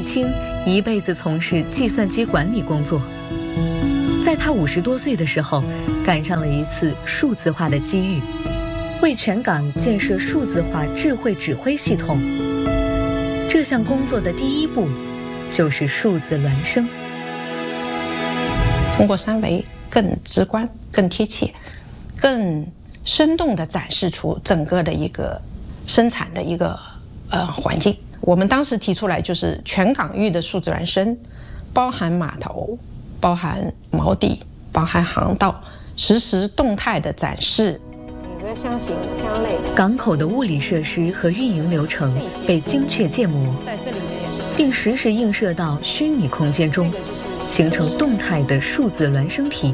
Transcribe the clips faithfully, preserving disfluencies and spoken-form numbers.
清一辈子从事计算机管理工作。在他五十多岁的时候，赶上了一次数字化的机遇，为全港建设数字化智慧指挥系统。这项工作的第一步就是数字孪生。 通过三维更直观、更贴切、更生动地展示出整个的一个生产的一个呃环境。我们当时提出来就是全港域的数字孪生，包含码头、包含锚底、包含航道，实时动态的展示。 每个相形相类， 港口的物理设施和运营流程被精确建模，并实时映射到虚拟空间中，形成动态的数字孪生体。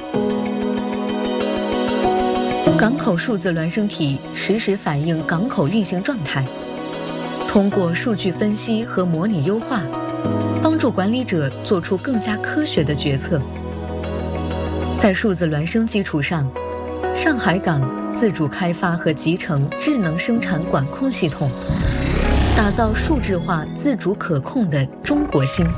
港口数字孪生体实时反映港口运行状态，通过数据分析和模拟优化，帮助管理者做出更加科学的决策。在数字孪生基础上，上海港自主开发和集成智能生产管控系统，打造数字化自主可控的中国心。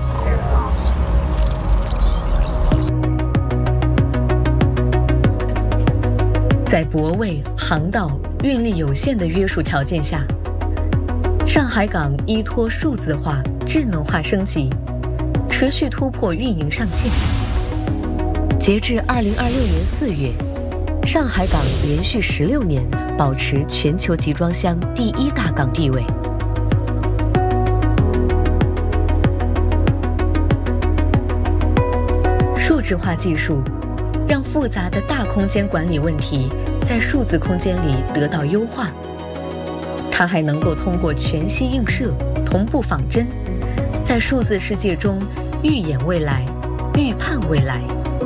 在泊位、航道、运力有限的约束条件下，上海港依托数字化、智能化升级，持续突破运营上限。截至二零二六年四月，上海港连续十六年保持全球集装箱第一大港地位。数字化技术让复杂的大空间管理问题在数字空间里得到优化。它还能够通过全息映射、同步仿真，在数字世界中预演未来、预判未来。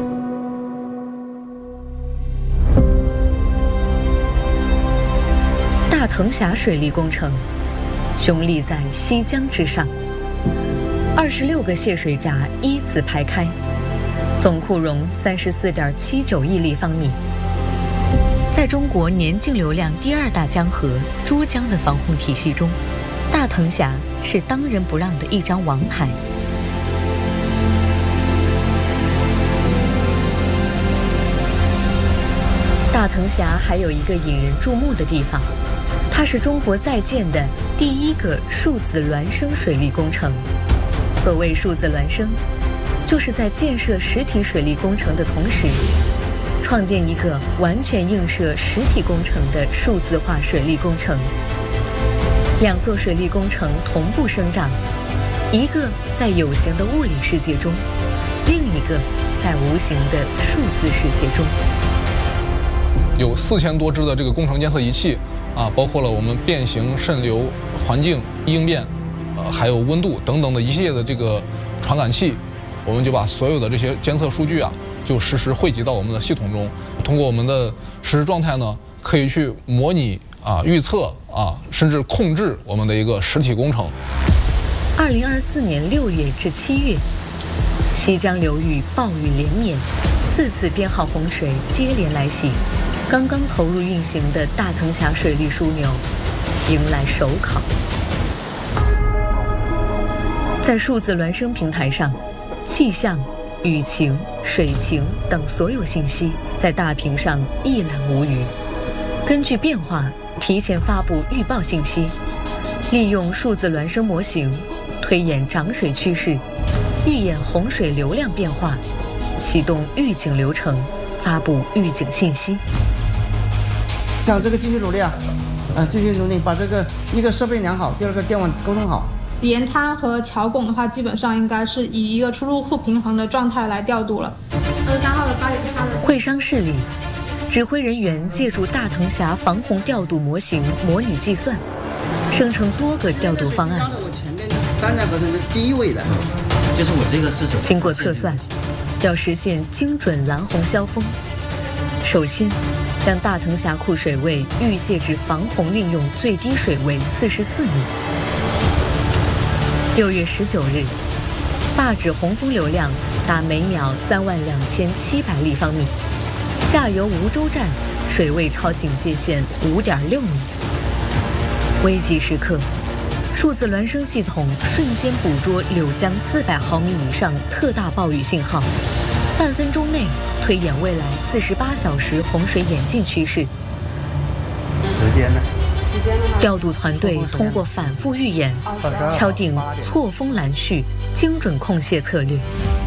大藤峡水利工程雄立在西江之上，二十六个泄水闸依次排开，总库容三十四点七九亿立方米。在中国年净流量第二大江河珠江的防洪体系中，大藤峡是当仁不让的一张王牌。大藤峡还有一个引人注目的地方，它是中国在建的第一个数字孪生水利工程。所谓数字孪生，就是在建设实体水利工程的同时，创建一个完全映射实体工程的数字化水利工程。两座水利工程同步生长，一个在有形的物理世界中，另一个在无形的数字世界中。 有四千多只的这个工程监测仪器啊，包括了我们变形、渗流、环境应变，呃，还有温度等等的一系列的这个传感器，我们就把所有的这些监测数据啊，就实时汇集到我们的系统中。通过我们的实时状态呢，可以去模拟啊、预测啊，甚至控制我们的一个实体工程。 二零二四年六月至七月，西江流域暴雨连绵，四次编号洪水接连来袭。刚刚投入运行的大藤峡水利枢纽迎来首考。在数字孪生平台上，气象、雨情、水情等所有信息在大屏上一览无余。根据变化提前发布预报信息，利用数字孪生模型推演涨水趋势，预演洪水流量变化，启动预警流程，发布预警信息。 看这个继续努力啊，啊，继续努力，把这个一个设备良好，第二个电网沟通好。 沿滩和桥拱的话，基本上应该是以一个出入库平衡的状态来调度了。二十三号的八点八的会商室里，指挥人员借助大藤峡防洪调度模型模拟计算，生成多个调度方案。 三站合成的第一位的， 就是我这个是经过测算，要实现精准拦洪消峰，首先将大藤峡库水位预泄至防洪运用最低水位四十四米。六月十九日，坝指洪峰流量达每秒三万两千七百立方米，下游梧州站水位超警戒线五点六米。危急时刻， 数字孪生系统瞬间捕捉柳江四百毫米以上特大暴雨信号，半分钟内推演未来四十八小时洪水演进趋势。 时间呢？ 调度团队通过反复预演，敲定错峰拦蓄、精准控泄策略。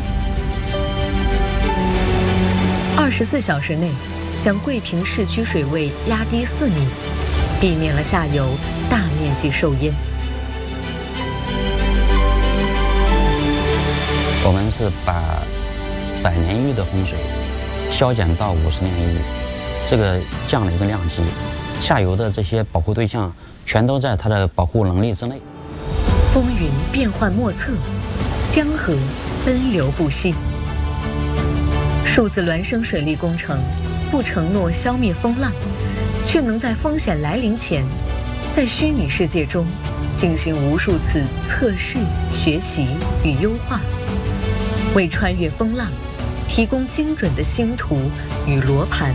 二十四小时内，将桂平市区水位压低四米，避免了下游大面积受淹。 我们是把百年一遇的洪水削减到五十年一遇，这个降了一个量级。下游的这些保护对象全都在它的保护能力之内。 风云变幻莫测，江河奔流不息。数字孪生水利工程不承诺消灭风浪，却能在风险来临前，在虚拟世界中进行无数次测试、学习与优化，为穿越风浪提供精准的星图与罗盘。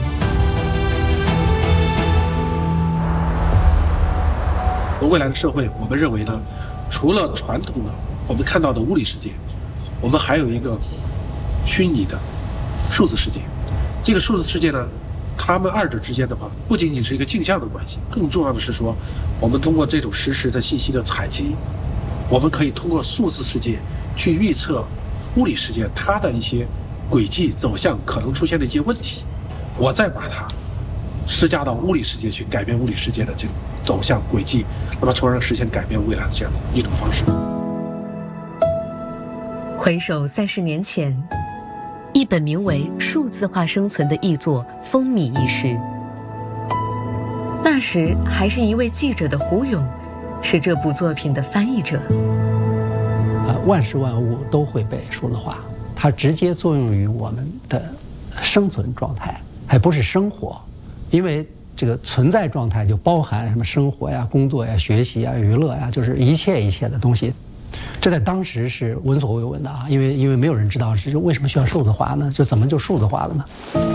未来的社会，我们认为呢，除了传统的我们看到的物理世界，我们还有一个虚拟的数字世界。这个数字世界呢，它们二者之间的话，不仅仅是一个镜像的关系，更重要的是说，我们通过这种实时的信息的采集，我们可以通过数字世界去预测物理世界它的一些轨迹走向可能出现的一些问题，我再把它施加到物理世界去改变物理世界的这种走向轨迹，那么从而实现改变未来的这样的一种方式。 回首三十年前，一本名为《数字化生存》的译作风靡一时。那时还是一位记者的胡勇，是这部作品的翻译者。 呃，万事万物都会被数字化，它直接作用于我们的生存状态，还不是生活，因为这个存在状态就包含什么生活呀、工作呀、学习呀、娱乐呀，就是一切一切的东西。这在当时是闻所未闻的啊，因为因为没有人知道是为什么需要数字化呢？就怎么就数字化了呢？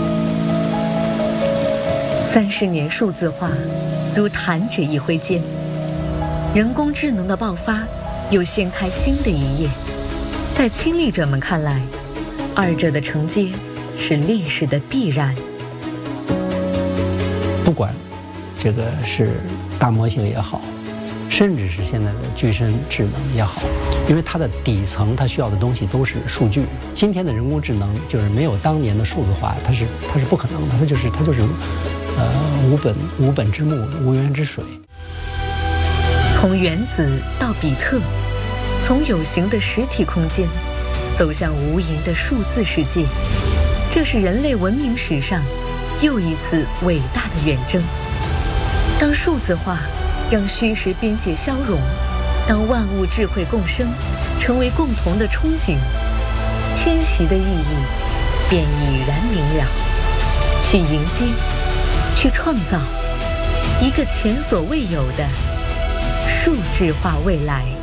三十年数字化，如弹指一挥间，人工智能的爆发又掀开新的一页。在亲历者们看来，二者的承接是历史的必然。 不管这个是大模型也好，甚至是现在的具身智能也好，因为它的底层它需要的东西都是数据。今天的人工智能就是没有当年的数字化，它是它是不可能的，它就是它就是呃无本无本之木，无源之水。 从原子到比特，从有形的实体空间走向无垠的数字世界，这是人类文明史上又一次伟大的远征。当数字化让虚实边界消融，当万物智慧共生成为共同的憧憬，迁徙的意义便已然明了。去迎接，去创造一个前所未有的数字化未来。